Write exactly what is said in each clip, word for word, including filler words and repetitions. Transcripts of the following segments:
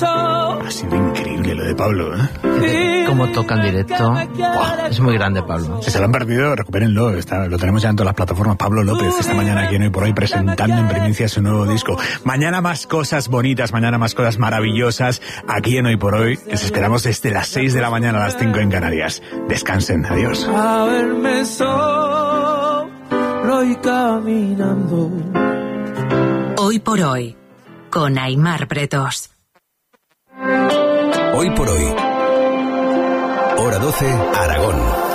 Ha sido increíble lo de Pablo, ¿eh? Cómo toca en directo. Wow, es muy grande, Pablo. Si se lo han perdido, recupérenlo. Está, lo tenemos ya en todas las plataformas. Pablo López esta mañana aquí en Hoy por Hoy presentando en primicia su nuevo disco. Mañana más cosas bonitas, mañana más cosas maravillosas aquí en Hoy por Hoy. Les esperamos desde las seis de la mañana a las cinco en Canarias. Descansen. Adiós. A verme solo y caminando. Hoy por Hoy, con Aimar Pretos. Hoy por Hoy. Hora doce, Aragón.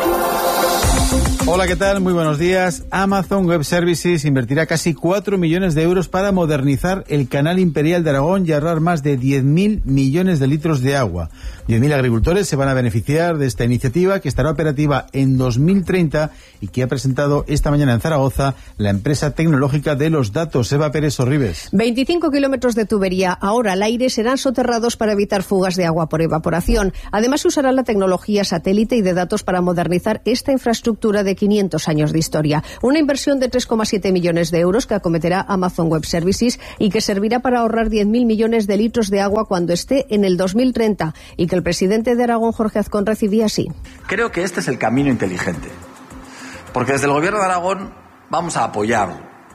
Hola, ¿qué tal? Muy buenos días. Amazon Web Services invertirá casi cuatro millones de euros para modernizar el canal imperial de Aragón y ahorrar más de diez mil millones de litros de agua. diez mil agricultores se van a beneficiar de esta iniciativa, que estará operativa en dos mil treinta y que ha presentado esta mañana en Zaragoza la empresa tecnológica de los datos, Eva Pérez Sorribes. veinticinco kilómetros de tubería ahora al aire serán soterrados para evitar fugas de agua por evaporación. Además, se usará la tecnología satélite y de datos para modernizar esta infraestructura de quinientos años de historia. Una inversión de tres coma siete millones de euros que acometerá Amazon Web Services y que servirá para ahorrar diez mil millones de litros de agua cuando esté en el dos mil treinta, y que el presidente de Aragón, Jorge Azcón, recibía así. Creo que este es el camino inteligente, porque desde el Gobierno de Aragón vamos a apoyar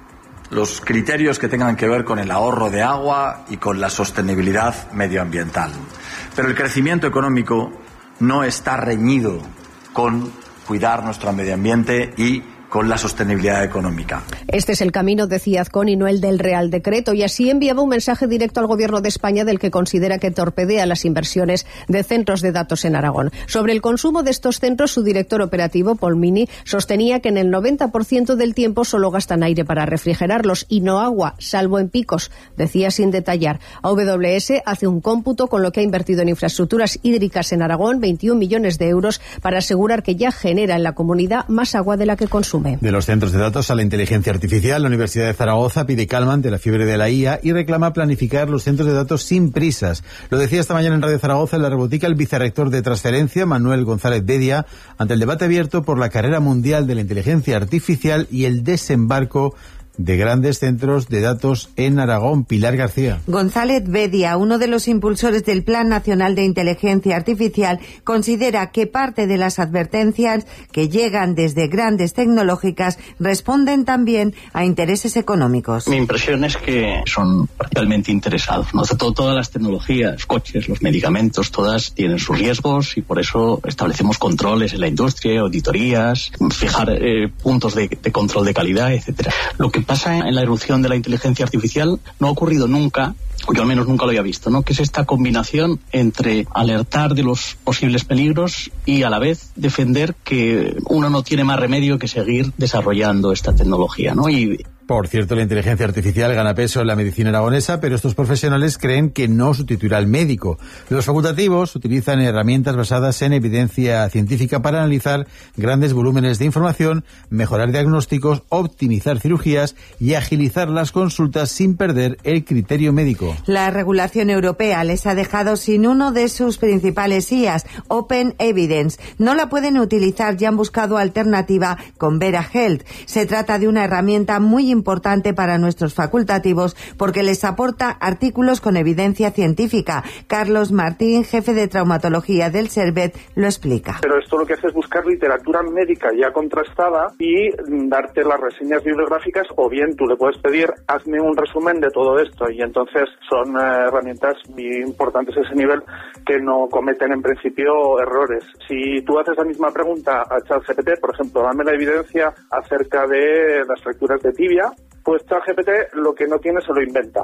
los criterios que tengan que ver con el ahorro de agua y con la sostenibilidad medioambiental. Pero el crecimiento económico no está reñido con cuidar nuestro medio ambiente y con la sostenibilidad económica. Este es el camino, decía Azcón, y no el del Real Decreto, y así enviaba un mensaje directo al Gobierno de España del que considera que torpedea las inversiones de centros de datos en Aragón. Sobre el consumo de estos centros, su director operativo, Paul Mini, sostenía que en el noventa por ciento del tiempo solo gastan aire para refrigerarlos y no agua, salvo en picos, decía sin detallar. A W S hace un cómputo con lo que ha invertido en infraestructuras hídricas en Aragón, veintiún millones de euros, para asegurar que ya genera en la comunidad más agua de la que consume. De los centros de datos a la inteligencia artificial, la Universidad de Zaragoza pide calma ante la fiebre de la I A y reclama planificar los centros de datos sin prisas. Lo decía esta mañana en Radio Zaragoza en la Rebotica el vicerrector de Transferencia, Manuel González Bedia, ante el debate abierto por la carrera mundial de la inteligencia artificial y el desembarco de grandes centros de datos en Aragón. Pilar García. González Bedia, uno de los impulsores del Plan Nacional de Inteligencia Artificial, considera que parte de las advertencias que llegan desde grandes tecnológicas responden también a intereses económicos. Mi impresión es que son parcialmente interesados, ¿no? Todo, todas las tecnologías, los coches, los medicamentos, todas tienen sus riesgos y por eso establecemos controles en la industria, auditorías, fijar eh, puntos de, de control de calidad, etcétera. Lo que pasa en la erupción de la inteligencia artificial no ha ocurrido nunca, o yo al menos nunca lo había visto, ¿no? Que es esta combinación entre alertar de los posibles peligros y a la vez defender que uno no tiene más remedio que seguir desarrollando esta tecnología, ¿no? Y Por cierto, la inteligencia artificial gana peso en la medicina aragonesa, pero estos profesionales creen que no sustituirá al médico. Los facultativos utilizan herramientas basadas en evidencia científica para analizar grandes volúmenes de información, mejorar diagnósticos, optimizar cirugías y agilizar las consultas sin perder el criterio médico. La regulación europea les ha dejado sin uno de sus principales I As, Open Evidence. No la pueden utilizar y han buscado alternativa con Vera Health. Se trata de una herramienta muy importante importante para nuestros facultativos porque les aporta artículos con evidencia científica. Carlos Martín, jefe de traumatología del Servet, lo explica. Pero esto lo que hace es buscar literatura médica ya contrastada y darte las reseñas bibliográficas, o bien tú le puedes pedir, hazme un resumen de todo esto, y entonces son eh, herramientas muy importantes a ese nivel que no cometen en principio errores. Si tú haces la misma pregunta a ChatGPT, por ejemplo, dame la evidencia acerca de las fracturas de tibia, pues ChatGPT lo que no tiene se lo inventa.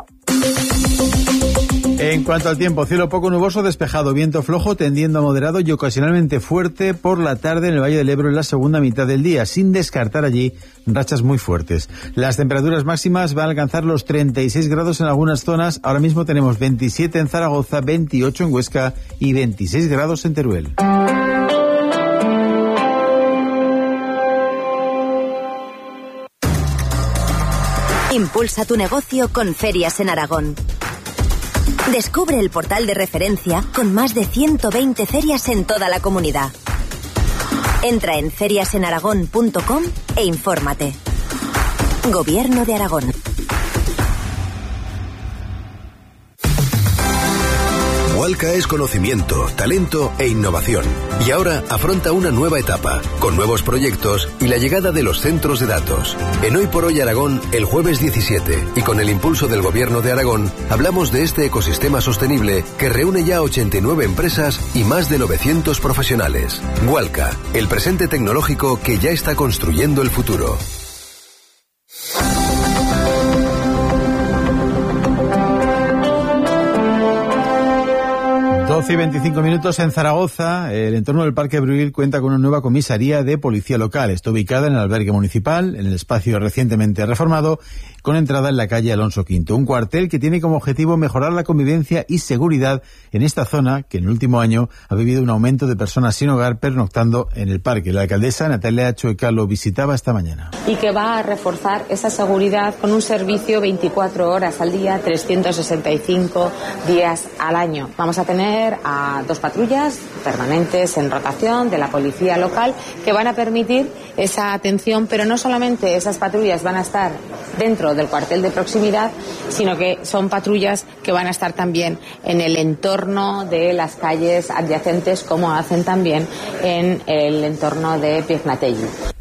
En cuanto al tiempo, cielo poco nuboso, despejado, viento flojo tendiendo a moderado y ocasionalmente fuerte por la tarde en el Valle del Ebro en la segunda mitad del día, sin descartar allí rachas muy fuertes. Las temperaturas máximas van a alcanzar los treinta y seis grados en algunas zonas. Ahora mismo tenemos veintisiete en Zaragoza, veintiocho en Huesca y veintiséis grados en Teruel. Impulsa tu negocio con Ferias en Aragón. Descubre el portal de referencia con más de ciento veinte ferias en toda la comunidad. Entra en ferias en aragón punto com e infórmate. Gobierno de Aragón. Walca es conocimiento, talento e innovación. Y ahora afronta una nueva etapa, con nuevos proyectos y la llegada de los centros de datos. En Hoy por Hoy Aragón, el jueves diecisiete, y con el impulso del Gobierno de Aragón, hablamos de este ecosistema sostenible que reúne ya ochenta y nueve empresas y más de novecientos profesionales. Walca, el presente tecnológico que ya está construyendo el futuro. doce y veinticinco minutos en Zaragoza. El entorno del Parque Bruil cuenta con una nueva comisaría de policía local. Está ubicada en el albergue municipal, en el espacio recientemente reformado, con entrada en la calle Alonso Quinto. Un cuartel que tiene como objetivo mejorar la convivencia y seguridad en esta zona, que en el último año ha vivido un aumento de personas sin hogar pernoctando en el parque. La alcaldesa Natalia Chueca lo visitaba esta mañana. Y que va a reforzar esa seguridad con un servicio veinticuatro horas al día, trescientos sesenta y cinco días al año. Vamos a tener a dos patrullas permanentes en rotación de la policía local que van a permitir esa atención, pero no solamente esas patrullas van a estar dentro del cuartel de proximidad, sino que son patrullas que van a estar también en el entorno de las calles adyacentes, como hacen también en el entorno de Piernatelli.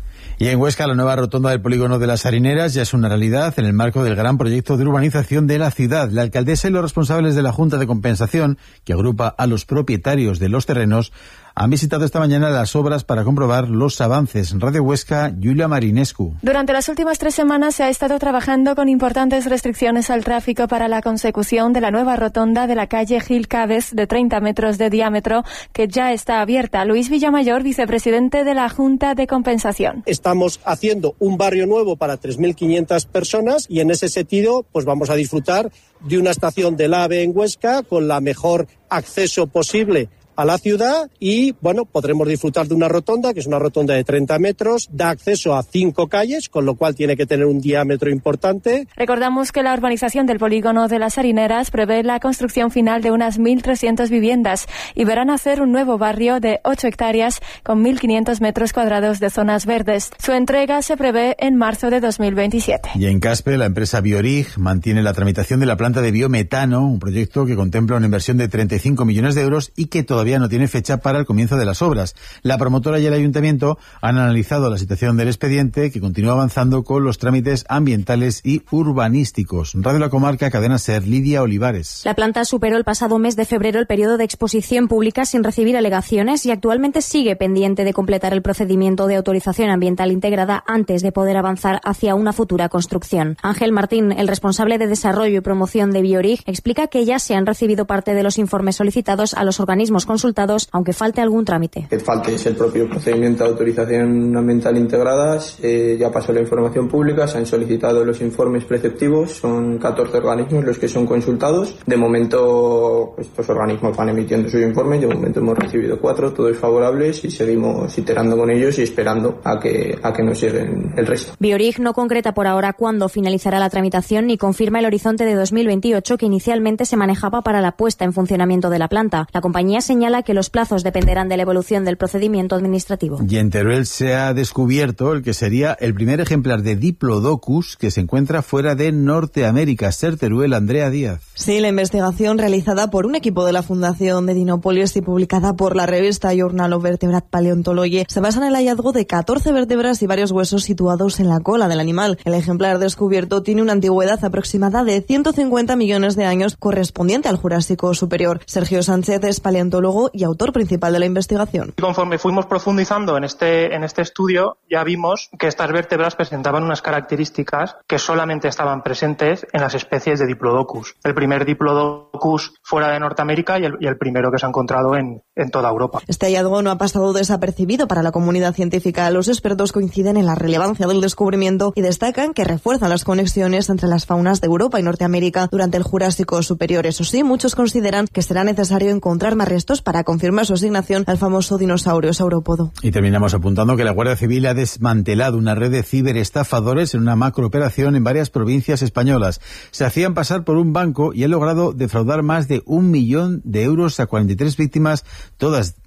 Y en Huesca, la nueva rotonda del polígono de las Harineras ya es una realidad en el marco del gran proyecto de urbanización de la ciudad. La alcaldesa y los responsables de la Junta de Compensación, que agrupa a los propietarios de los terrenos, han visitado esta mañana las obras para comprobar los avances. En Radio Huesca, Julia Marinescu. Durante las últimas tres semanas se ha estado trabajando con importantes restricciones al tráfico para la consecución de la nueva rotonda de la calle Gil Caves de treinta metros de diámetro, que ya está abierta. Luis Villamayor, vicepresidente de la Junta de Compensación. Estamos haciendo un barrio nuevo para tres mil quinientas personas y en ese sentido pues vamos a disfrutar de una estación del AVE en Huesca con la mejor acceso posible a la ciudad y, bueno, podremos disfrutar de una rotonda, que es una rotonda de treinta metros, da acceso a cinco calles, con lo cual tiene que tener un diámetro importante. Recordamos que la urbanización del polígono de las Harineras prevé la construcción final de unas mil trescientas viviendas y verá nacer un nuevo barrio de ocho hectáreas con mil quinientos metros cuadrados de zonas verdes. Su entrega se prevé en marzo de dos mil veintisiete. Y en Caspe, la empresa Biorig mantiene la tramitación de la planta de biometano, un proyecto que contempla una inversión de treinta y cinco millones de euros y que todavía no tiene fecha para el comienzo de las obras. La promotora y el ayuntamiento han analizado la situación del expediente, que continúa avanzando con los trámites ambientales y urbanísticos. Radio La Comarca, Cadena SER, Lidia Olivares. La planta superó el pasado mes de febrero el periodo de exposición pública sin recibir alegaciones y actualmente sigue pendiente de completar el procedimiento de autorización ambiental integrada antes de poder avanzar hacia una futura construcción. Ángel Martín, el responsable de desarrollo y promoción de Biorig, explica que ya se han recibido parte de los informes solicitados a los organismos consultados, aunque falte algún trámite. Que falte es el propio procedimiento de autorización ambiental integrada. Eh, ya pasó la información pública, se han solicitado los informes preceptivos, son catorce organismos los que son consultados. De momento estos organismos van emitiendo sus informes, de momento hemos recibido cuatro, todos favorables, y seguimos iterando con ellos y esperando a que, a que nos lleguen el resto. Biorig no concreta por ahora cuándo finalizará la tramitación ni confirma el horizonte de dos mil veintiocho que inicialmente se manejaba para la puesta en funcionamiento de la planta. La compañía señala que los plazos dependerán de la evolución del procedimiento administrativo. Y en Teruel se ha descubierto el que sería el primer ejemplar de Diplodocus que se encuentra fuera de Norteamérica. Ser Teruel, Andrea Díaz. Sí, la investigación realizada por un equipo de la Fundación de Dinopolis y publicada por la revista Journal of Vertebrate Paleontology se basa en el hallazgo de catorce vértebras y varios huesos situados en la cola del animal. El ejemplar descubierto tiene una antigüedad aproximada de ciento cincuenta millones de años, correspondiente al Jurásico Superior. Sergio Sánchez es paleontólogo y autor principal de la investigación. Conforme fuimos profundizando en este, en este estudio, ya vimos que estas vértebras presentaban unas características que solamente estaban presentes en las especies de Diplodocus. El primer Diplodocus fuera de Norteamérica y el, y el primero que se ha encontrado en, en toda Europa. Este hallazgo no ha pasado desapercibido para la comunidad científica. Los expertos coinciden en la relevancia del descubrimiento y destacan que refuerzan las conexiones entre las faunas de Europa y Norteamérica durante el Jurásico Superior. Eso sí, muchos consideran que será necesario encontrar más restos para confirmar su asignación al famoso dinosaurio saurópodo. Y terminamos apuntando que la Guardia Civil ha desmantelado una red de ciberestafadores en una macrooperación en varias provincias españolas. Se hacían pasar por un banco y han logrado defraudar más de un millón de euros a cuarenta y tres víctimas, todas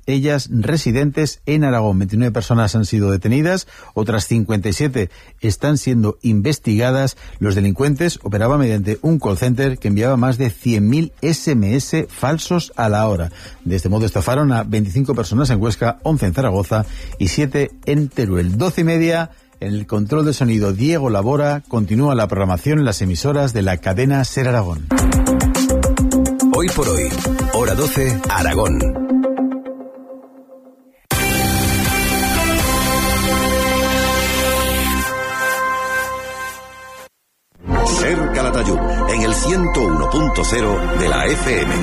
ellas residentes en Aragón. veintinueve personas han sido detenidas, otras cincuenta y siete están siendo investigadas. Los delincuentes operaban mediante un call center que enviaba más de cien mil ese eme ese falsos a la hora. De este modo estafaron a veinticinco personas en Huesca, once en Zaragoza y siete en Teruel. doce y media. En el control de sonido, Diego Labora. Continúa la programación en las emisoras de la cadena SER Aragón. Hoy por hoy, hora doce, Aragón. SER Calatayud, en el ciento uno punto cero de la F M.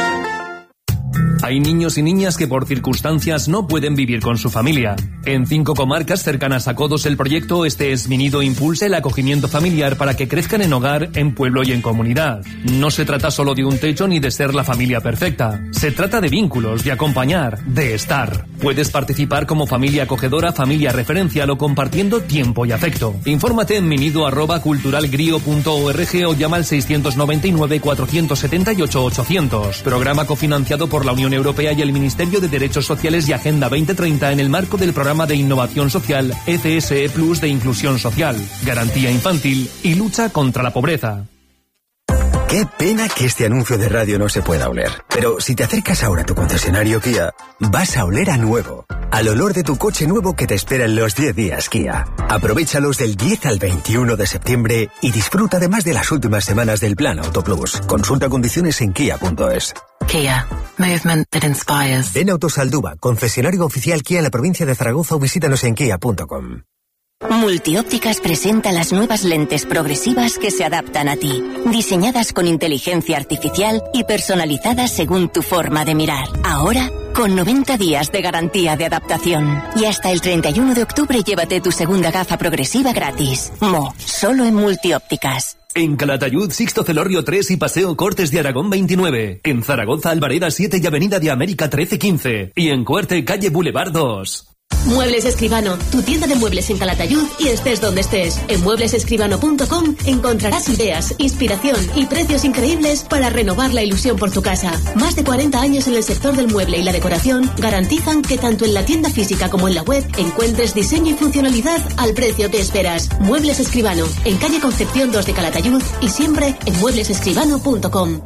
Hay niños y niñas que por circunstancias no pueden vivir con su familia. En cinco comarcas cercanas a Codos el proyecto Este es mi nido impulsa el acogimiento familiar para que crezcan en hogar, en pueblo y en comunidad. No se trata solo de un techo ni de ser la familia perfecta. Se trata de vínculos, de acompañar, de estar. Puedes participar como familia acogedora, familia referencial o compartiendo tiempo y afecto. Infórmate en minido arroba culturalgrio punto org o llama al seiscientos noventa y nueve, cuatrocientos setenta y ocho, ochocientos. Programa cofinanciado por la Unión Europea y el Ministerio de Derechos Sociales y Agenda veinte treinta en el marco del programa de innovación social E C S E Plus de inclusión social, garantía infantil y lucha contra la pobreza. Qué pena que este anuncio de radio no se pueda oler. Pero si te acercas ahora a tu concesionario Kia, vas a oler a nuevo. Al olor de tu coche nuevo que te espera en los diez días Kia. Aprovéchalos del diez al veintiuno de septiembre y disfruta además de las últimas semanas del Plan Auto Plus. Consulta condiciones en kia punto es. Kia. Movement that inspires. Ven Autosalduba, concesionario oficial Kia en la provincia de Zaragoza o visítanos en kia punto com. Multiópticas presenta las nuevas lentes progresivas que se adaptan a ti, diseñadas con inteligencia artificial y personalizadas según tu forma de mirar. Ahora, con noventa días de garantía de adaptación. Y hasta el treinta y uno de octubre llévate tu segunda gafa progresiva gratis. Mo, solo en Multiópticas. En Calatayud, Sixto Celorrio tres y Paseo Cortes de Aragón veintinueve. En Zaragoza, Albareda siete y Avenida de América trece quince. Y en Cuerte, calle Boulevard dos. Muebles Escribano, tu tienda de muebles en Calatayud y estés donde estés. En muebles escribano punto com encontrarás ideas, inspiración y precios increíbles para renovar la ilusión por tu casa. Más de cuarenta años en el sector del mueble y la decoración garantizan que tanto en la tienda física como en la web encuentres diseño y funcionalidad al precio que esperas. Muebles Escribano, en calle Concepción dos de Calatayud y siempre en muebles escribano punto com.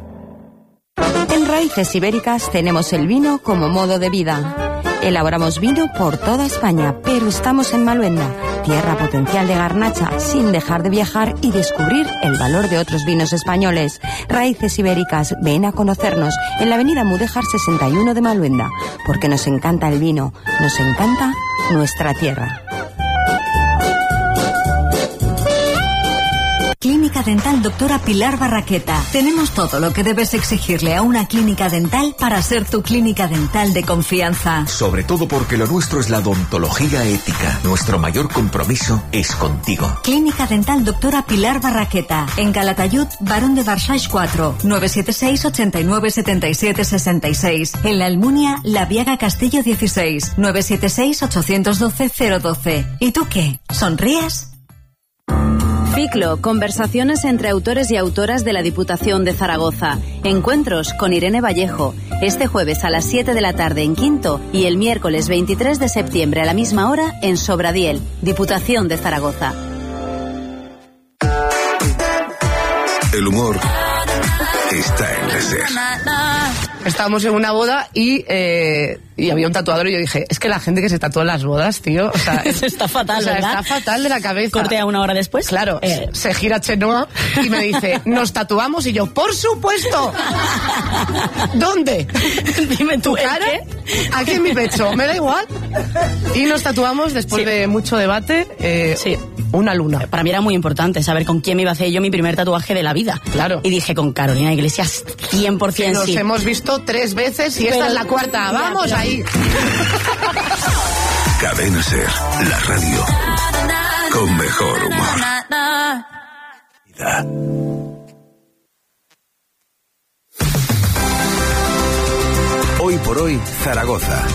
En Raíces Ibéricas tenemos el vino como modo de vida. Elaboramos vino por toda España, pero estamos en Maluenda, tierra potencial de garnacha, sin dejar de viajar y descubrir el valor de otros vinos españoles. Raíces Ibéricas, ven a conocernos en la avenida Mudéjar sesenta y uno de Maluenda, porque nos encanta el vino, nos encanta nuestra tierra. Clínica Dental Doctora Pilar Barraqueta. Tenemos todo lo que debes exigirle a una clínica dental para ser tu clínica dental de confianza. Sobre todo porque lo nuestro es la odontología ética. Nuestro mayor compromiso es contigo. Clínica Dental Doctora Pilar Barraqueta. En Calatayud, Barón de Barsach cuatro, nueve siete seis, ochenta y nueve, setenta y siete, sesenta y seis. En La Almunia, La Viaga Castillo dieciséis, nueve siete seis, ochocientos doce, cero doce. ¿Y tú qué? ¿Sonríes? Ciclo, conversaciones entre autores y autoras de la Diputación de Zaragoza. Encuentros con Irene Vallejo. Este jueves a las siete de la tarde en Quinto y el miércoles veintitrés de septiembre a la misma hora en Sobradiel, Diputación de Zaragoza. El humor está en la SER. Estábamos en una boda y, eh, y había un tatuador y yo dije, es que la gente que se tatúa en las bodas, tío, o sea, es, está fatal, o sea, ¿verdad? Está fatal de la cabeza. Cortea una hora después. Claro, eh. se gira Chenoa y me dice, ¿nos tatuamos? Y yo, ¡por supuesto! ¿Dónde? Dime ¿Tu cara? ¿Qué? Aquí en mi pecho, me da igual. Y nos tatuamos después sí. de mucho debate. Eh, sí. Una luna. Para mí era muy importante saber con quién me iba a hacer yo mi primer tatuaje de la vida. Claro. Y dije con Carolina Iglesias cien por ciento Nos sí. hemos visto tres veces y Pero, esta es la cuarta. ¡Vamos ya, ahí! Cadena SER, la radio con mejor humor. Hoy por hoy, Zaragoza.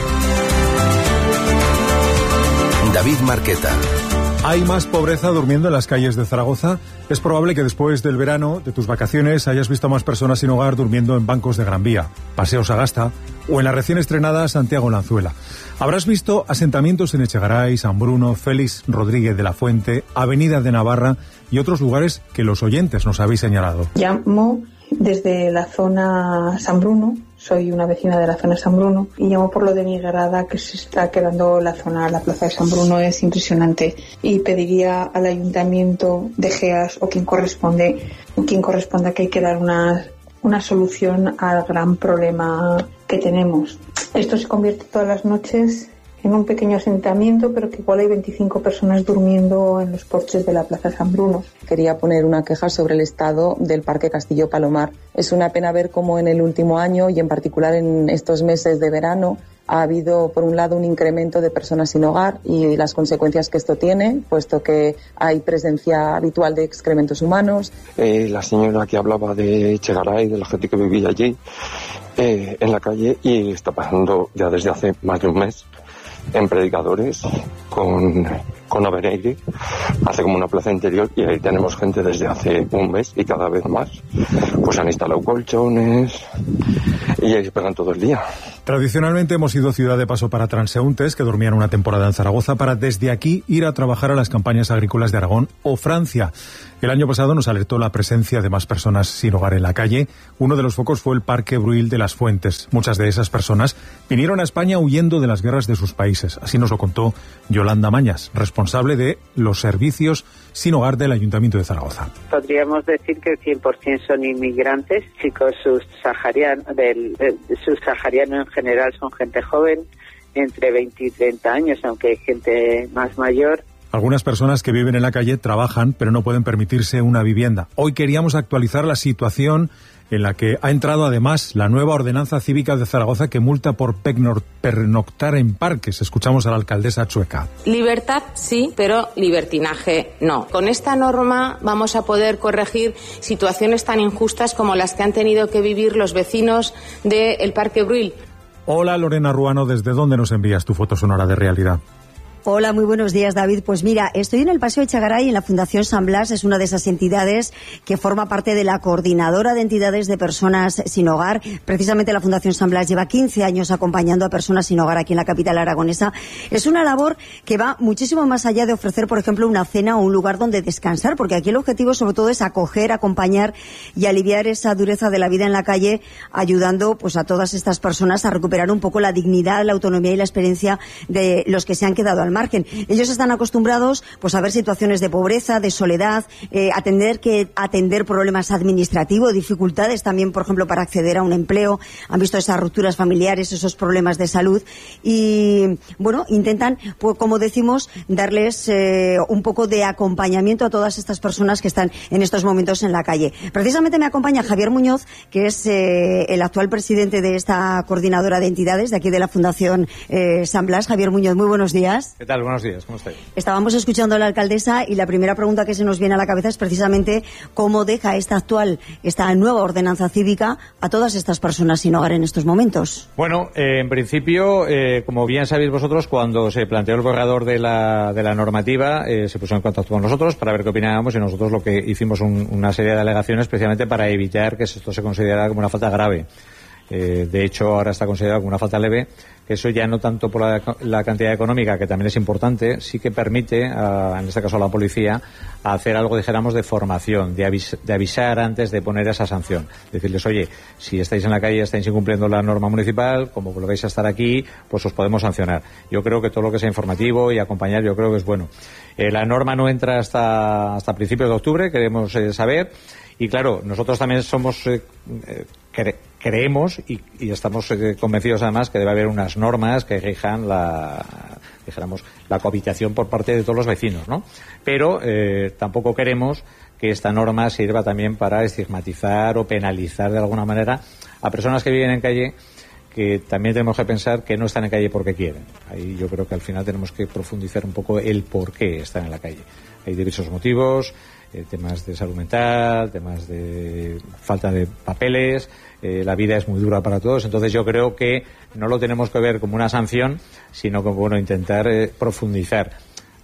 David Marqueta. ¿Hay más pobreza durmiendo en las calles de Zaragoza? Es probable que después del verano, de tus vacaciones, hayas visto a más personas sin hogar durmiendo en bancos de Gran Vía, Paseo Sagasta o en la recién estrenada Santiago Lanzuela. Habrás visto asentamientos en Echegaray, San Bruno, Félix Rodríguez de la Fuente, Avenida de Navarra y otros lugares que los oyentes nos habéis señalado. Llamo desde la zona San Bruno, soy una vecina de la zona San Bruno, y llamo por lo de mi grada, que se está quedando la zona, la plaza de San Bruno es impresionante, y pediría al ayuntamiento de Geas o quien corresponde, quien corresponda que hay que dar una, una solución al gran problema que tenemos. Esto se convierte todas las noches en un pequeño asentamiento, pero que igual hay veinticinco personas durmiendo en los porches de la Plaza San Bruno. Quería poner una queja sobre el estado del Parque Castillo Palomar. Es una pena ver cómo en el último año, y en particular en estos meses de verano, ha habido, por un lado, un incremento de personas sin hogar y las consecuencias que esto tiene, puesto que hay presencia habitual de excrementos humanos. Eh, la señora que hablaba de Echegaray, de la gente que vivía allí, eh, en la calle, y está pasando ya desde hace más de un mes en Predicadores con, con Overeire, hace como una plaza interior, y ahí tenemos gente desde hace un mes y cada vez más. Pues han instalado colchones y ahí se pegan todo el día. Tradicionalmente hemos sido ciudad de paso para transeúntes que dormían una temporada en Zaragoza para desde aquí ir a trabajar a las campañas agrícolas de Aragón o Francia. El año pasado nos alertó la presencia de más personas sin hogar en la calle. Uno de los focos fue el Parque Bruil de las Fuentes. Muchas de esas personas vinieron a España huyendo de las guerras de sus países. Así nos lo contó Yolanda Mañas, responsable de los servicios sin hogar del Ayuntamiento de Zaragoza. Podríamos decir que el cien por ciento son inmigrantes, chicos subsaharianos, del, del subsahariano en general son gente joven, entre veinte y treinta años, aunque hay gente más mayor. Algunas personas que viven en la calle trabajan, pero no pueden permitirse una vivienda. Hoy queríamos actualizar la situación en la que ha entrado además la nueva ordenanza cívica de Zaragoza que multa por pernoctar en parques. Escuchamos a la alcaldesa Chueca. Libertad sí, pero libertinaje no. Con esta norma vamos a poder corregir situaciones tan injustas como las que han tenido que vivir los vecinos del Parque Bruil. Hola Lorena Ruano, ¿desde dónde nos envías tu foto sonora de realidad? Hola, muy buenos días, David. Pues mira, estoy en el Paseo Echegaray, en la Fundación San Blas. Es una de esas entidades que forma parte de la Coordinadora de Entidades de Personas Sin Hogar. Precisamente la Fundación San Blas lleva quince años acompañando a personas sin hogar aquí en la capital aragonesa. Es una labor que va muchísimo más allá de ofrecer, por ejemplo, una cena o un lugar donde descansar, porque aquí el objetivo sobre todo es acoger, acompañar y aliviar esa dureza de la vida en la calle, ayudando pues a todas estas personas a recuperar un poco la dignidad, la autonomía y la experiencia de los que se han quedado al margen. Ellos están acostumbrados pues a ver situaciones de pobreza, de soledad, eh, atender que atender problemas administrativos, dificultades también, por ejemplo, para acceder a un empleo. Han visto esas rupturas familiares, esos problemas de salud y, bueno, intentan, pues, como decimos, darles eh, un poco de acompañamiento a todas estas personas que están en estos momentos en la calle. Precisamente me acompaña Javier Muñoz, que es eh, el actual presidente de esta coordinadora de entidades de aquí de la Fundación eh, San Blas. Javier Muñoz, muy buenos días. ¿Qué tal? Buenos días, ¿cómo estáis? Estábamos escuchando a la alcaldesa y la primera pregunta que se nos viene a la cabeza es precisamente cómo deja esta actual, esta nueva ordenanza cívica a todas estas personas sin hogar en estos momentos. Bueno, eh, en principio, eh, como bien sabéis vosotros, cuando se planteó el borrador de la, de la normativa, eh, se puso en contacto con nosotros para ver qué opinábamos y nosotros lo que hicimos un, una serie de alegaciones precisamente para evitar que esto se considerara como una falta grave. Eh, de hecho, ahora está considerado como una falta leve, que eso ya no tanto por la, la cantidad económica, que también es importante, sí que permite, a, en este caso a la policía, a hacer algo, dijéramos, de formación, de, avis, de avisar antes de poner esa sanción. Decirles, oye, si estáis en la calle, estáis incumpliendo la norma municipal, como volvéis a estar aquí, pues os podemos sancionar. Yo creo que todo lo que sea informativo y acompañar, yo creo que es bueno. Eh, la norma no entra hasta, hasta principios de octubre, queremos eh, saber. Y claro, nosotros también somos, eh, eh, cre creemos y, y estamos eh, convencidos además que debe haber unas normas que rijan la, dijéramos, la cohabitación por parte de todos los vecinos, ¿no? Pero eh, tampoco queremos que esta norma sirva también para estigmatizar o penalizar de alguna manera a personas que viven en calle, que también tenemos que pensar que no están en calle porque quieren. Ahí yo creo que al final tenemos que profundizar un poco el por qué están en la calle. Hay diversos motivos, eh, temas de salud mental, temas de falta de papeles, eh, la vida es muy dura para todos, entonces yo creo que no lo tenemos que ver como una sanción, sino como, bueno, intentar eh, profundizar.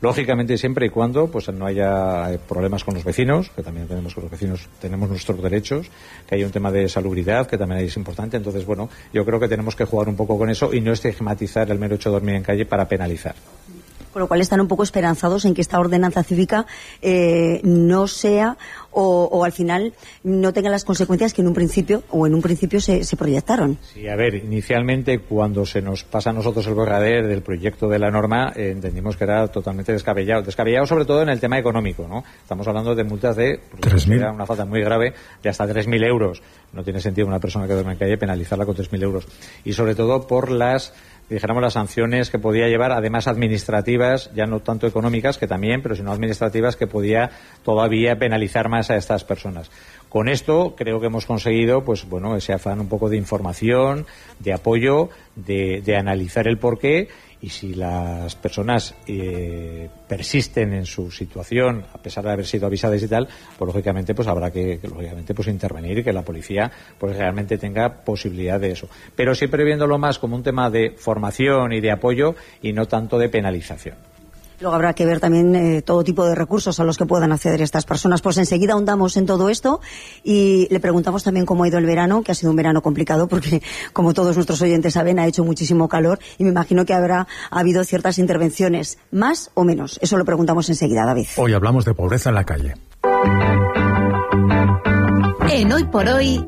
lógicamente siempre y cuando pues no haya problemas con los vecinos, que también tenemos con los vecinos, tenemos nuestros derechos, que haya un tema de salubridad, que también es importante. Entonces, bueno, yo creo que tenemos que jugar un poco con eso y no estigmatizar el mero hecho de dormir en calle para penalizar. Con lo cual están un poco esperanzados en que esta ordenanza cívica eh, no sea o, o al final no tenga las consecuencias que en un principio o en un principio se, se proyectaron. Sí, a ver, inicialmente cuando se nos pasa a nosotros el borrador del proyecto de la norma eh, entendimos que era totalmente descabellado, descabellado sobre todo en el tema económico, ¿no? Estamos hablando de multas de tres mil, una falta muy grave de hasta tres mil euros. No tiene sentido una persona que duerme en calle penalizarla con tres mil euros y sobre todo por las dijéramos las sanciones que podía llevar, además administrativas, ya no tanto económicas, que también, pero sino administrativas, que podía todavía penalizar más a estas personas. Con esto creo que hemos conseguido, pues bueno, ese afán un poco de información, de apoyo, de, de analizar el porqué, y si las personas eh, persisten en su situación, a pesar de haber sido avisadas y tal, pues lógicamente pues habrá que, que lógicamente pues intervenir y que la policía pues realmente tenga posibilidad de eso. Pero siempre viéndolo más como un tema de formación y de apoyo y no tanto de penalización. Luego habrá que ver también eh, todo tipo de recursos a los que puedan acceder estas personas. Pues enseguida ahondamos en todo esto y le preguntamos también cómo ha ido el verano, que ha sido un verano complicado porque, como todos nuestros oyentes saben, ha hecho muchísimo calor y me imagino que habrá habido ciertas intervenciones, más o menos. Eso lo preguntamos enseguida, David. Hoy hablamos de pobreza en la calle. En Hoy por Hoy,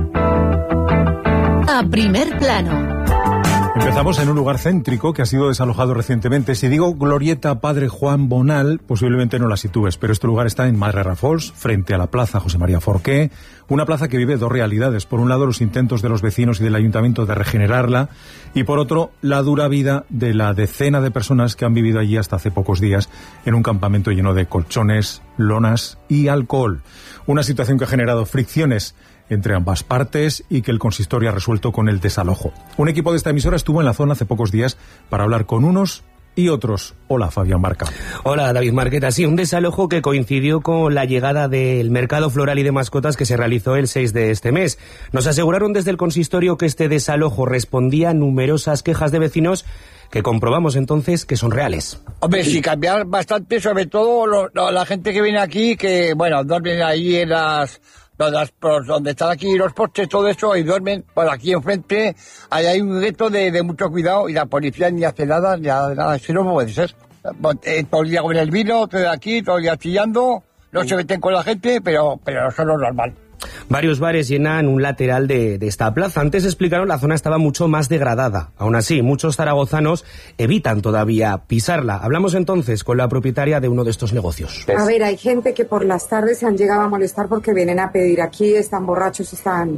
a primer plano. Empezamos en un lugar céntrico que ha sido desalojado recientemente. Si digo Glorieta Padre Juan Bonal, posiblemente no la sitúes, pero este lugar está en Madrerrafols, frente a la plaza José María Forqué, una plaza que vive dos realidades. Por un lado, los intentos de los vecinos y del ayuntamiento de regenerarla, y por otro, la dura vida de la decena de personas que han vivido allí hasta hace pocos días en un campamento lleno de colchones, lonas y alcohol. Una situación que ha generado fricciones entre ambas partes y que el consistorio ha resuelto con el desalojo. Un equipo de esta emisora estuvo en la zona hace pocos días para hablar con unos y otros. Hola, Fabián Marca. Hola, David Marqueta. Sí, un desalojo que coincidió con la llegada del mercado floral y de mascotas que se realizó el seis de este mes. Nos aseguraron desde el consistorio que este desalojo respondía a numerosas quejas de vecinos que comprobamos entonces que son reales. Hombre, sí, cambiar bastante, sobre todo lo, lo, la gente que viene aquí, que, bueno, duermen ahí en las... Las, por donde están aquí los postes, todo eso, y duermen por aquí enfrente. Ahí hay un reto de, de mucho cuidado y la policía ni hace nada, ni hace nada. Eso no puede ser. Eh, todo el día con el vino, todo aquí, todo el día chillando, no se meten con la gente, pero, pero eso no es normal. Varios bares llenan un lateral de, de esta plaza. Antes explicaron la zona estaba mucho más degradada. Aún así, muchos zaragozanos evitan todavía pisarla. Hablamos entonces con la propietaria de uno de estos negocios. A ver, hay gente que por las tardes se han llegado a molestar porque vienen a pedir aquí, están borrachos, están...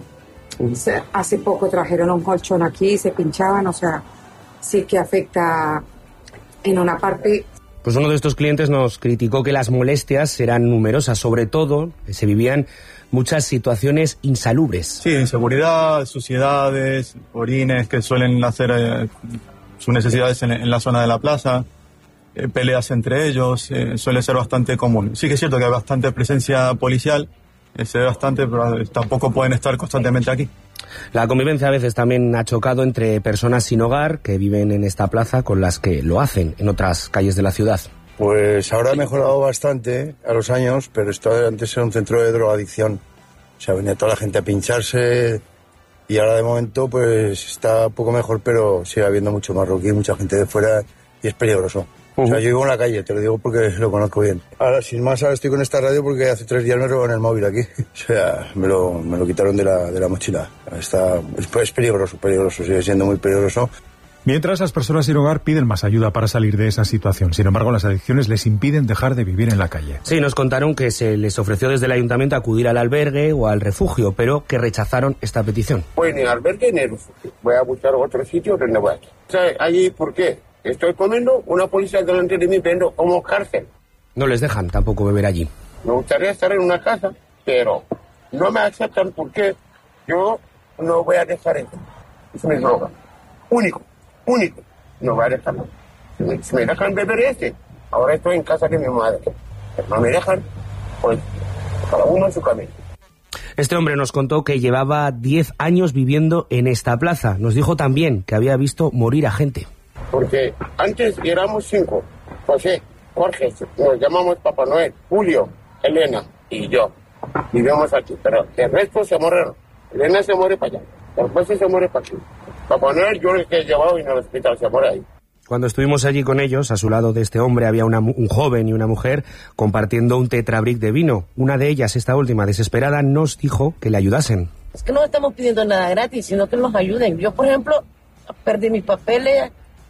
Hace poco trajeron un colchón aquí, se pinchaban, o sea, sí que afecta en una parte... Pues uno de estos clientes nos criticó que las molestias eran numerosas, sobre todo que se vivían muchas situaciones insalubres. Sí, inseguridad, suciedades, orines que suelen hacer eh, sus necesidades en, en la zona de la plaza, eh, peleas entre ellos, eh, suele ser bastante común. Sí que es cierto que hay bastante presencia policial, eh, se ve bastante, pero tampoco pueden estar constantemente aquí. La convivencia a veces también ha chocado entre personas sin hogar que viven en esta plaza con las que lo hacen en otras calles de la ciudad. Pues ahora ha mejorado bastante a los años, pero esto antes era un centro de drogadicción. O sea, venía toda la gente a pincharse y ahora de momento pues está un poco mejor, pero sigue habiendo mucho marroquí, mucha gente de fuera y es peligroso. Uh-huh. O sea, yo vivo en la calle, te lo digo porque lo conozco bien. Ahora, sin más, ahora estoy con esta radio porque hace tres días me robaron el móvil aquí. O sea, me lo, me lo quitaron de la, de la mochila. Está, es, es peligroso, peligroso, sigue siendo muy peligroso. Mientras, las personas sin hogar piden más ayuda para salir de esa situación. Sin embargo, las adicciones les impiden dejar de vivir en la calle. Sí, nos contaron que se les ofreció desde el ayuntamiento acudir al albergue o al refugio, pero que rechazaron esta petición. Pues ni albergue ni refugio. Voy a buscar otro sitio donde voy aquí. O sea, allí, ¿por qué? Estoy comiendo, una policía delante de mí viendo como cárcel. No les dejan tampoco beber allí. Me gustaría estar en una casa, pero no me aceptan porque yo no voy a dejar eso. Es mi droga. Único. Único, no va a dejar. Si me, si me dejan beber este, ahora estoy en casa de mi madre. No me dejan, pues cada uno en su camino. Este hombre nos contó que llevaba diez años viviendo en esta plaza. Nos dijo también que había visto morir a gente. Porque antes éramos cinco, José, Jorge, nos llamamos Papá Noel, Julio, Elena y yo. Vivimos aquí, pero el resto se murieron. Elena se muere para allá, después se muere para aquí. Papá Noel yo el que he llevado y en el hospital se muere ahí. Cuando estuvimos allí con ellos, a su lado de este hombre había una, un joven y una mujer compartiendo un tetrabric de vino. Una de ellas, esta última, desesperada, nos dijo que le ayudasen. Es que no estamos pidiendo nada gratis, sino que nos ayuden. Yo, por ejemplo, perdí mis papeles,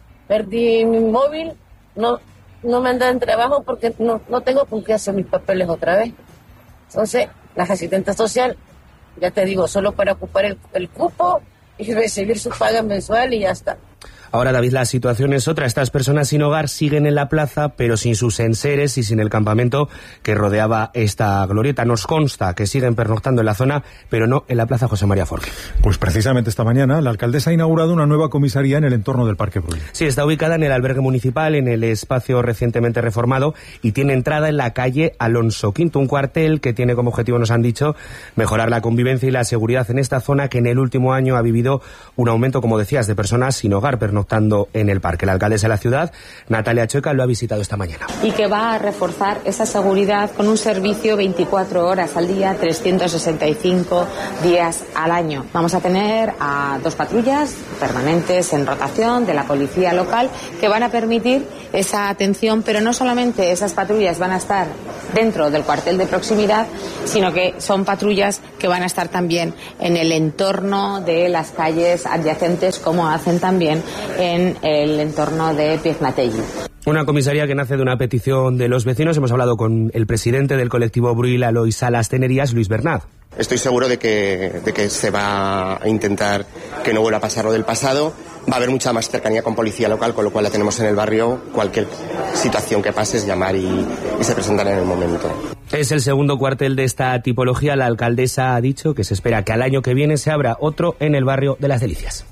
perdí mi móvil, no, no me han dado en trabajo porque no, no tengo con qué hacer mis papeles otra vez. Entonces, la asistente social, ya te digo, solo para ocupar el, el cupo y recibir su paga mensual y ya está. Ahora, David, la situación es otra. Estas personas sin hogar siguen en la plaza, pero sin sus enseres y sin el campamento que rodeaba esta glorieta. Nos consta que siguen pernoctando en la zona, pero no en la plaza José María Forqué. Pues precisamente esta mañana la alcaldesa ha inaugurado una nueva comisaría en el entorno del Parque Brull. Sí, está ubicada en el albergue municipal, en el espacio recientemente reformado, y tiene entrada en la calle Alonso Quinto, un cuartel que tiene como objetivo, nos han dicho, mejorar la convivencia y la seguridad en esta zona que en el último año ha vivido un aumento, como decías, de personas sin hogar pernoctando en el parque. La alcaldesa de la ciudad, Natalia Chueca, lo ha visitado esta mañana. Y que va a reforzar esa seguridad con un servicio veinticuatro horas al día, trescientos sesenta y cinco días al año. Vamos a tener a dos patrullas permanentes en rotación de la policía local que van a permitir esa atención, pero no solamente esas patrullas van a estar dentro del cuartel de proximidad, sino que son patrullas que van a estar también en el entorno de las calles adyacentes, como hacen también en el entorno de Piezmatelli. Una comisaría que nace de una petición de los vecinos. Hemos hablado con el presidente del colectivo Brull Aloy Salas Tenerías, Luis Bernat. Estoy seguro de que, de que se va a intentar que no vuelva a pasar lo del pasado. Va a haber mucha más cercanía con policía local, con lo cual la tenemos en el barrio. Cualquier situación que pase es llamar y, y se presentan en el momento. Es el segundo cuartel de esta tipología. La alcaldesa ha dicho que se espera que al año que viene se abra otro en el barrio de Las Delicias.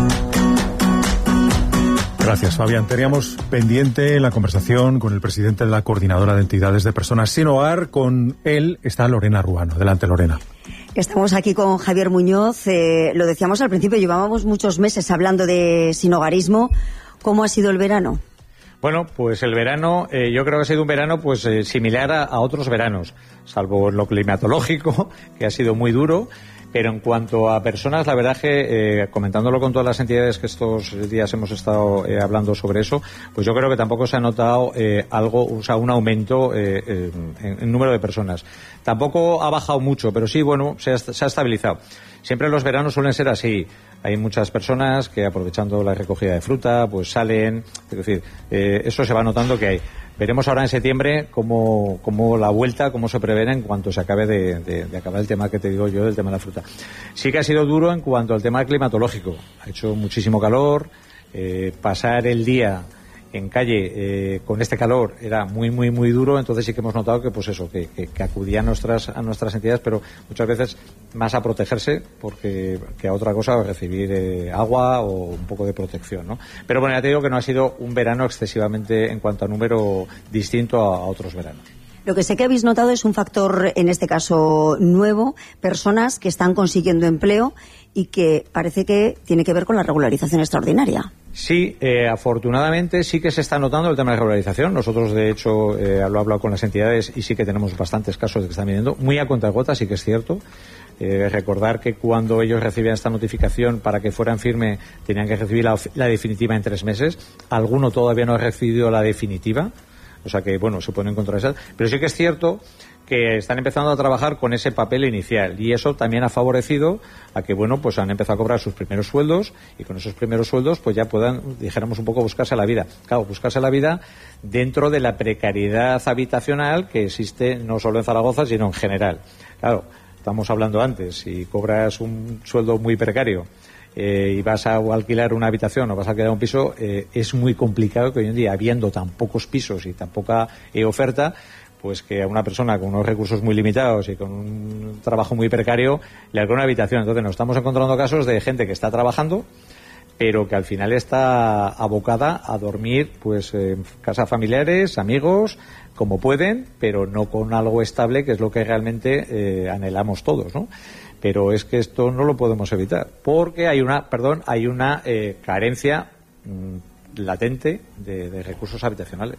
Gracias, Fabián. Teníamos pendiente la conversación con el presidente de la Coordinadora de Entidades de Personas Sin Hogar. Con él está Lorena Ruano. Adelante, Lorena. Estamos aquí con Javier Muñoz. Eh, lo decíamos al principio, llevábamos muchos meses hablando de sinhogarismo. ¿Cómo ha sido el verano? Bueno, pues el verano, eh, yo creo que ha sido un verano pues eh, similar a, a otros veranos, salvo en lo climatológico, que ha sido muy duro. Pero en cuanto a personas, la verdad que, eh, comentándolo con todas las entidades que estos días hemos estado eh, hablando sobre eso, pues yo creo que tampoco se ha notado eh, algo, o sea, un aumento eh, eh, en, en número de personas. Tampoco ha bajado mucho, pero sí, bueno, se ha, se ha estabilizado. Siempre los veranos suelen ser así. Hay muchas personas que, aprovechando la recogida de fruta, pues salen. Es decir, eh, eso se va notando que hay. Veremos ahora en septiembre cómo, cómo la vuelta, cómo se prevé en cuanto se acabe de, de, de acabar el tema que te digo yo, del tema de la fruta. Sí que ha sido duro en cuanto al tema climatológico. Ha hecho muchísimo calor. Eh, pasar el día en calle eh, con este calor era muy muy muy duro, entonces sí que hemos notado que pues eso que, que, que acudían a nuestras a nuestras entidades, pero muchas veces más a protegerse porque que a otra cosa, a recibir eh, agua o un poco de protección, ¿no? Pero bueno, ya te digo que no ha sido un verano excesivamente en cuanto a número distinto a, a otros veranos. Lo que sé que habéis notado es un factor, en este caso nuevo, personas que están consiguiendo empleo y que parece que tiene que ver con la regularización extraordinaria. Sí, eh, afortunadamente sí que se está notando el tema de regularización. Nosotros, de hecho, eh, lo he hablado con las entidades y sí que tenemos bastantes casos de que están viniendo. Muy a cuentagotas, sí que es cierto. Eh, recordar que cuando ellos recibían esta notificación para que fueran firme tenían que recibir la, la definitiva en tres meses. Alguno todavía no ha recibido la definitiva. O sea que, bueno, se pueden encontrar esas. Pero sí que es cierto que están empezando a trabajar con ese papel inicial y eso también ha favorecido a que, bueno, pues han empezado a cobrar sus primeros sueldos y con esos primeros sueldos pues ya puedan, dijéramos un poco, buscarse la vida. Claro, buscarse la vida dentro de la precariedad habitacional que existe no solo en Zaragoza, sino en general. Claro, estamos hablando antes, si cobras un sueldo muy precario Eh, y vas a alquilar una habitación o vas a alquilar un piso, eh, es muy complicado que hoy en día, habiendo tan pocos pisos y tan poca eh, oferta, pues que a una persona con unos recursos muy limitados y con un trabajo muy precario le alquile una habitación. Entonces nos estamos encontrando casos de gente que está trabajando pero que al final está abocada a dormir pues en casas familiares, amigos, como pueden, pero no con algo estable, que es lo que realmente eh, anhelamos todos, ¿no? Pero es que esto no lo podemos evitar, porque hay una, perdón, hay una eh, carencia mmm, latente de, de recursos habitacionales.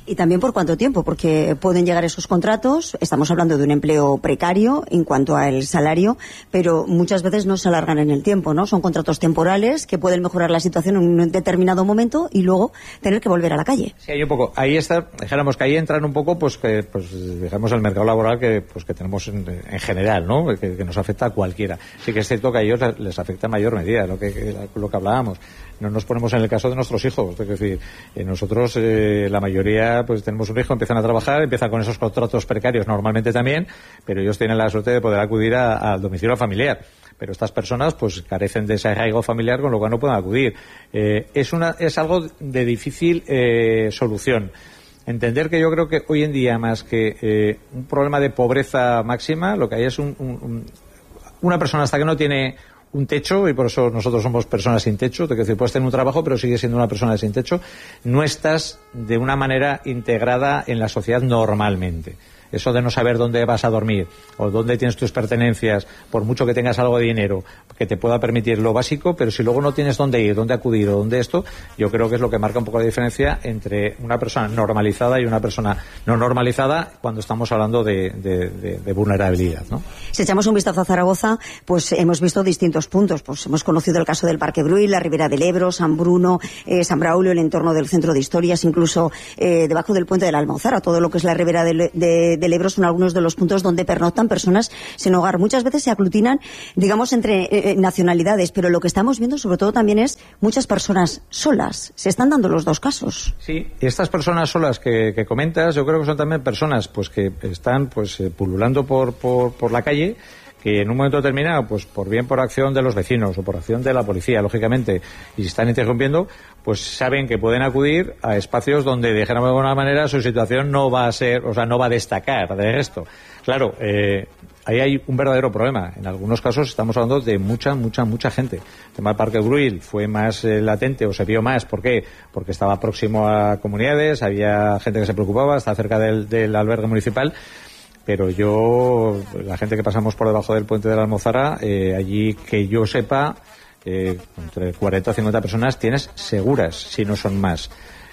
Y también por cuánto tiempo, porque pueden llegar esos contratos, estamos hablando de un empleo precario en cuanto al salario, pero muchas veces no se alargan en el tiempo, ¿no? Son contratos temporales que pueden mejorar la situación en un determinado momento y luego tener que volver a la calle. Sí, hay un poco, ahí está, dijéramos que ahí entran un poco, pues que, pues digamos el mercado laboral que, pues que tenemos en, en general, ¿no? Que, que nos afecta a cualquiera. Sí que es cierto que a ellos les afecta en mayor medida, lo que, lo que hablábamos. No nos ponemos en el caso de nuestros hijos, es decir, eh, nosotros, eh, la mayoría, pues tenemos un hijo, empiezan a trabajar, empiezan con esos contratos precarios normalmente también, pero ellos tienen la suerte de poder acudir a, al domicilio familiar. Pero estas personas, pues, carecen de ese arraigo familiar, con lo cual no pueden acudir. Eh, es una, es algo de difícil eh, solución. Entender que yo creo que hoy en día, más que eh, un problema de pobreza máxima, lo que hay es un, un, un, una persona hasta que no tiene un techo, y por eso nosotros somos personas sin techo, es decir, puedes tener un trabajo pero sigues siendo una persona sin techo, no estás de una manera integrada en la sociedad normalmente. Eso de no saber dónde vas a dormir o dónde tienes tus pertenencias, por mucho que tengas algo de dinero que te pueda permitir lo básico, pero si luego no tienes dónde ir, dónde acudir o dónde esto, yo creo que es lo que marca un poco la diferencia entre una persona normalizada y una persona no normalizada cuando estamos hablando de, de, de, de vulnerabilidad, ¿no? Si echamos un vistazo a Zaragoza, pues hemos visto distintos puntos. Pues hemos conocido el caso del Parque Brull, la Ribera del Ebro, San Bruno, eh, San Braulio, el entorno del Centro de Historias, incluso eh, debajo del puente de la Almozara, todo lo que es la Ribera del, de, del Ebro son algunos de los puntos donde pernoctan personas sin hogar. Muchas veces se aglutinan, digamos, entre eh, nacionalidades, pero lo que estamos viendo sobre todo también es muchas personas solas. Se están dando los dos casos. Sí, y estas personas solas que, que comentas, yo creo que son también personas pues que están pues eh, pululando por, por, por la calle, que en un momento determinado, pues por bien por acción de los vecinos o por acción de la policía, lógicamente, y se están interrumpiendo, pues saben que pueden acudir a espacios donde, dijéramos de alguna manera, su situación no va a ser, o sea, no va a destacar de esto. Claro, eh, ahí hay un verdadero problema. En algunos casos estamos hablando de mucha, mucha, mucha gente. El tema del Parque Brull fue más eh, latente o se vio más. ¿Por qué? Porque estaba próximo a comunidades, había gente que se preocupaba, estaba cerca del, del albergue municipal. Pero yo, la gente que pasamos por debajo del puente de la Almozara, eh, allí que yo sepa, eh, entre cuarenta o cincuenta personas tienes seguras, si no son más.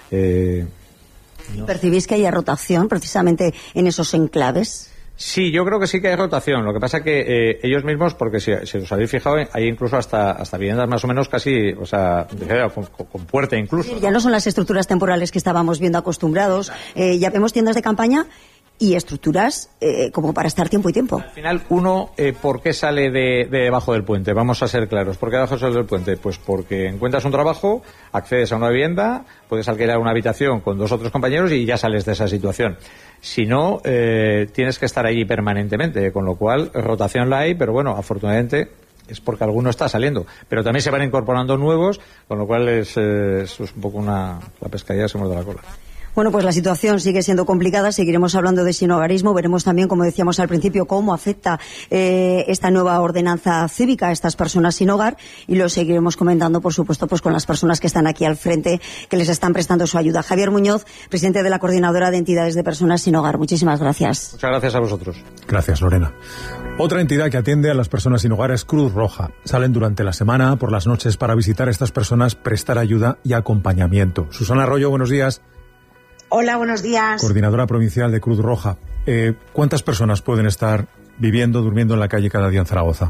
Eh, no. ¿Percibís que haya rotación precisamente en esos enclaves? Sí, yo creo que sí que hay rotación. Lo que pasa que eh, ellos mismos, porque si, si os habéis fijado, hay incluso hasta hasta viviendas más o menos casi, o sea, con, con puerta incluso. Sí, ya no son las estructuras temporales que estábamos viendo acostumbrados. Eh, ya vemos tiendas de campaña y estructuras eh, como para estar tiempo y tiempo. Al final, uno, eh, ¿por qué sale de, de debajo del puente? Vamos a ser claros. ¿Por qué debajo del puente? Pues porque encuentras un trabajo, accedes a una vivienda, puedes alquilar una habitación con dos o tres compañeros y ya sales de esa situación. Si no, eh, tienes que estar allí permanentemente, con lo cual rotación la hay, pero bueno, afortunadamente es porque alguno está saliendo. Pero también se van incorporando nuevos, con lo cual es, eh, es un poco una la pescadilla se muerde la cola. Bueno, pues la situación sigue siendo complicada, seguiremos hablando de sinhogarismo, veremos también, como decíamos al principio, cómo afecta eh, esta nueva ordenanza cívica a estas personas sin hogar y lo seguiremos comentando, por supuesto, pues con las personas que están aquí al frente, que les están prestando su ayuda. Javier Muñoz, presidente de la Coordinadora de Entidades de Personas sin Hogar, muchísimas gracias. Muchas gracias a vosotros. Gracias, Lorena. Otra entidad que atiende a las personas sin hogar es Cruz Roja. Salen durante la semana, por las noches, para visitar a estas personas, prestar ayuda y acompañamiento. Susana Arroyo, buenos días. Hola, buenos días. Coordinadora provincial de Cruz Roja. Eh, ¿Cuántas personas pueden estar viviendo, durmiendo en la calle cada día en Zaragoza?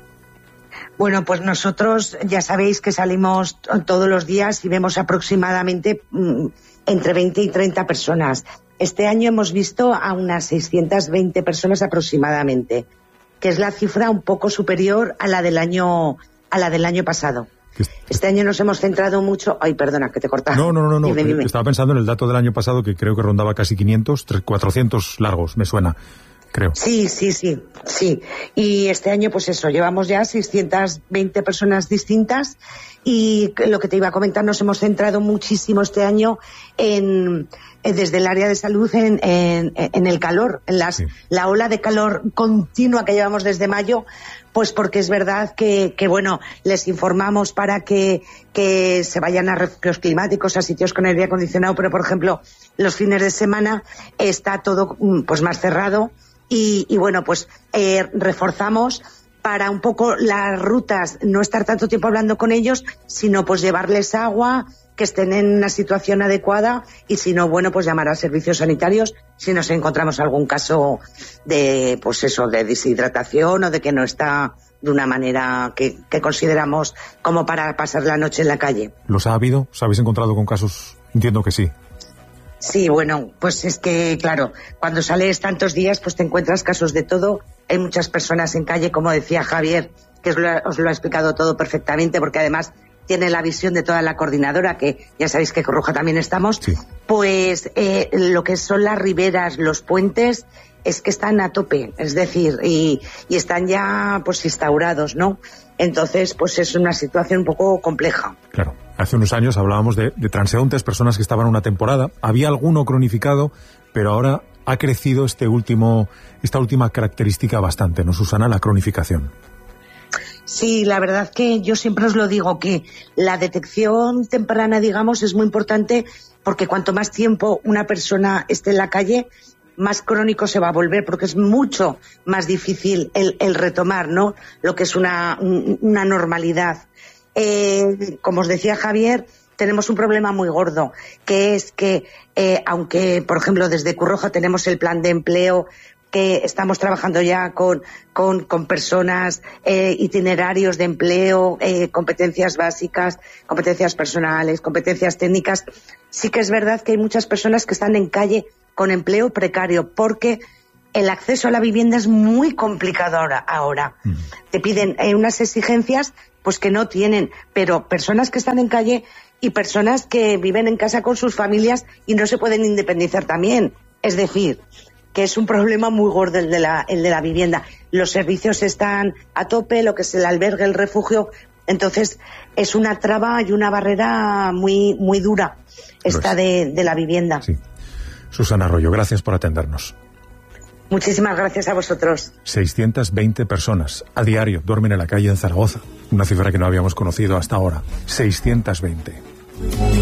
Bueno, pues nosotros ya sabéis que salimos todos los días y vemos aproximadamente mm, entre veinte y treinta personas. Este año hemos visto a unas seiscientas veinte personas aproximadamente, que es la cifra un poco superior a la del año, a la del año pasado. Este año nos hemos centrado mucho... Ay, perdona, que te cortaba. No, no, no, no. Dime, dime. Estaba pensando en el dato del año pasado, que creo que rondaba casi quinientos, cuatrocientos largos, me suena, creo. Sí, sí, sí, sí. Y este año, pues eso, llevamos ya seiscientas veinte personas distintas y lo que te iba a comentar, nos hemos centrado muchísimo este año en... desde el área de salud en, en, en el calor, en las, sí. la ola de calor continua que llevamos desde mayo, pues porque es verdad que, que bueno, les informamos para que, que se vayan a refugios climáticos, a sitios con aire acondicionado, pero por ejemplo, los fines de semana está todo pues más cerrado y, y bueno, pues eh, reforzamos para un poco las rutas, no estar tanto tiempo hablando con ellos, sino pues llevarles agua, que estén en una situación adecuada y si no, bueno, pues llamar a servicios sanitarios si nos encontramos algún caso de, pues eso, de deshidratación o de que no está de una manera que, que consideramos como para pasar la noche en la calle. ¿Los ha habido? ¿Os habéis encontrado con casos? Entiendo que sí. Sí, bueno, pues es que, claro, cuando sales tantos días, pues te encuentras casos de todo. Hay muchas personas en calle, como decía Javier, que os lo, os lo ha explicado todo perfectamente, porque además tiene la visión de toda la coordinadora, que ya sabéis que Corroja también estamos, sí. Pues eh, lo que son las riberas, los puentes, es que están a tope, es decir, y, y están ya pues instaurados, ¿no? Entonces, pues es una situación un poco compleja. Claro. Hace unos años hablábamos de, de transeúntes, personas que estaban una temporada. Había alguno cronificado, pero ahora ha crecido este último, esta última característica bastante, ¿no, Susana? La cronificación. Sí, la verdad que yo siempre os lo digo, que la detección temprana, digamos, es muy importante porque cuanto más tiempo una persona esté en la calle, más crónico se va a volver, porque es mucho más difícil el, el retomar, ¿no?, lo que es una, una normalidad. Eh, como os decía Javier, tenemos un problema muy gordo, que es que, eh, aunque, por ejemplo, desde Curroja tenemos el plan de empleo, que estamos trabajando ya con, con, con personas, eh, itinerarios de empleo, eh, competencias básicas, competencias personales, competencias técnicas, sí que es verdad que hay muchas personas que están en calle con empleo precario, porque el acceso a la vivienda es muy complicado ahora. ahora. Mm. Te piden eh, unas exigencias pues que no tienen, pero personas que están en calle y personas que viven en casa con sus familias y no se pueden independizar también. Es decir, que es un problema muy gordo el de la, el de la vivienda. Los servicios están a tope, lo que es el albergue, el refugio. Entonces, es una traba y una barrera muy, muy dura esta de, de la vivienda. Sí. Susana Arroyo, gracias por atendernos. Muchísimas gracias a vosotros. seiscientas veinte personas a diario duermen en la calle en Zaragoza. Una cifra que no habíamos conocido hasta ahora. seiscientas veinte.